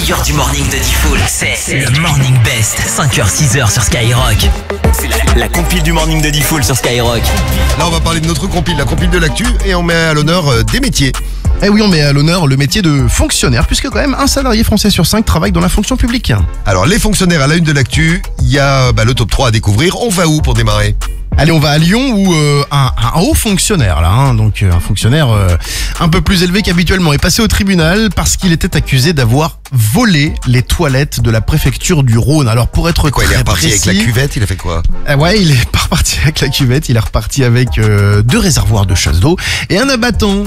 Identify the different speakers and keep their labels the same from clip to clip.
Speaker 1: meilleur du morning de Diffoul, c'est le Morning Best, 5h-6h sur Skyrock. C'est la compile du morning de Diffoul sur Skyrock.
Speaker 2: Là, on va parler de notre compile, la compile de l'actu, et on met à l'honneur des métiers.
Speaker 3: Eh oui, on met à l'honneur le métier de fonctionnaire, puisque quand même un salarié français sur 5 travaille dans la fonction publique.
Speaker 2: Alors, les fonctionnaires à la une de l'actu, il y a le top 3 à découvrir. On va où pour démarrer ?
Speaker 3: Allez, on va à Lyon où un haut fonctionnaire, là, donc un fonctionnaire un peu plus élevé qu'habituellement, est passé au tribunal parce qu'il était accusé d'avoir volé les toilettes de la préfecture du Rhône. Alors pour être
Speaker 2: Quoi, il est
Speaker 3: très
Speaker 2: reparti
Speaker 3: précis,
Speaker 2: avec la cuvette, il a fait quoi ?
Speaker 3: Ouais, il est pas reparti avec la cuvette, il est reparti avec 2 réservoirs de chasse d'eau et un abattant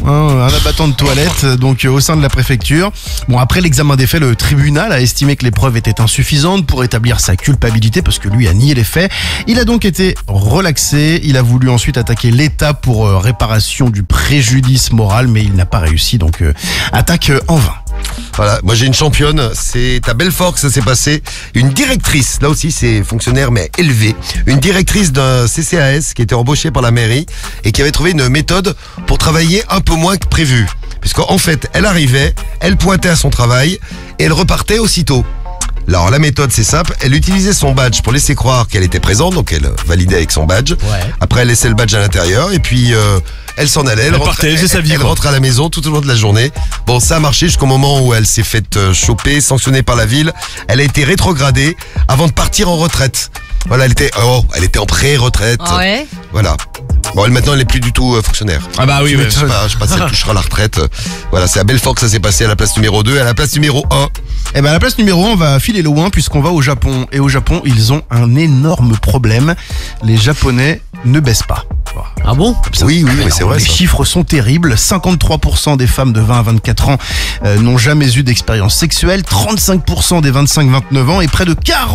Speaker 3: de toilettes donc au sein de la préfecture. Bon, après l'examen des faits, le tribunal a estimé que les preuves étaient insuffisantes pour établir sa culpabilité parce que lui a nié les faits. Il a donc été relaxé. Il a voulu ensuite attaquer l'État pour réparation du préjudice moral, mais il n'a pas réussi, donc attaque en vain.
Speaker 2: Voilà, moi j'ai une championne, c'est à Belfort que ça s'est passé. Une directrice, là aussi c'est fonctionnaire mais élevé. Une directrice d'un CCAS qui était embauchée par la mairie et qui avait trouvé une méthode pour travailler un peu moins que prévu. Puisqu'en fait, elle arrivait, elle pointait à son travail et elle repartait aussitôt. Alors la méthode c'est simple, elle utilisait son badge pour laisser croire qu'elle était présente, donc elle validait avec son badge. Ouais. Après elle laissait le badge à l'intérieur et puis elle s'en allait, elle rentrait à la maison tout au long de la journée. Bon, ça a marché jusqu'au moment où elle s'est faite choper, sanctionnée par la ville. Elle a été rétrogradée avant de partir en retraite. Voilà, elle était en pré-retraite.
Speaker 4: Ouais.
Speaker 2: Voilà. Bon, maintenant elle n'est plus du tout fonctionnaire.
Speaker 3: Ah bah oui,
Speaker 2: je sais pas si elle touchera la retraite. Voilà, c'est à Belfort que ça s'est passé, à la place numéro 2. À la place numéro 1.
Speaker 3: Eh ben à la place numéro 1, on va filer loin puisqu'on va au Japon. Et au Japon, ils ont un énorme problème. Les Japonais ne baissent pas.
Speaker 4: Ah bon ?
Speaker 2: Oui, mais c'est vrai.
Speaker 3: Les chiffres sont terribles. 53% des femmes de 20 à 24 ans n'ont jamais eu d'expérience sexuelle. 35% des 25-29 ans et près de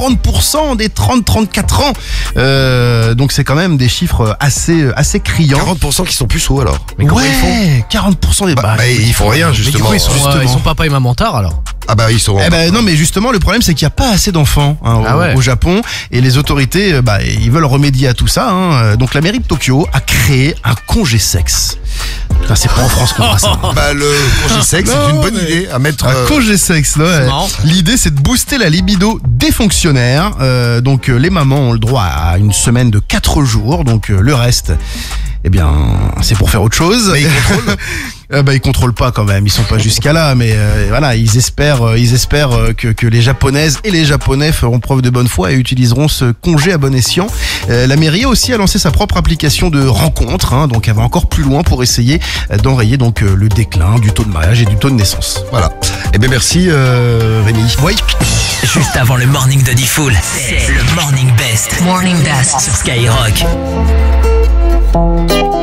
Speaker 3: 40% des 30-34 ans. Donc c'est quand même des chiffres assez criants.
Speaker 2: 40% qui sont puceaux alors.
Speaker 4: Mais comment ils font ?
Speaker 3: 40% des
Speaker 2: ils font rien justement.
Speaker 4: Mais du coup, ils sont papa et maman tard alors ?
Speaker 2: Ah bah ils sont.
Speaker 3: Non, mais justement le problème c'est qu'il n'y a pas assez d'enfants au Japon et les autorités ils veulent remédier à tout ça. Donc la mairie de Tokyo a créé un congé sexe. Enfin, c'est pas en France qu'on fera ça.
Speaker 2: Le congé sexe c'est une bonne idée à mettre.
Speaker 3: Un congé sexe, ouais. L'idée c'est de booster la libido des fonctionnaires. Donc les mamans ont le droit à une semaine de 4 jours. Donc le reste, eh bien c'est pour faire autre chose.
Speaker 2: Mais ils contrôlent.
Speaker 3: Ils contrôlent pas quand même, ils sont pas jusqu'à là, mais voilà, ils espèrent que les Japonaises et les Japonais feront preuve de bonne foi et utiliseront ce congé à bon escient. La mairie aussi a lancé sa propre application de rencontre, donc elle va encore plus loin pour essayer d'enrayer donc le déclin du taux de mariage et du taux de naissance.
Speaker 2: Voilà. Eh bien merci Rémi.
Speaker 3: Oui.
Speaker 1: Juste avant le morning de Diffoul, c'est le Morning Best. Morning Best sur Skyrock.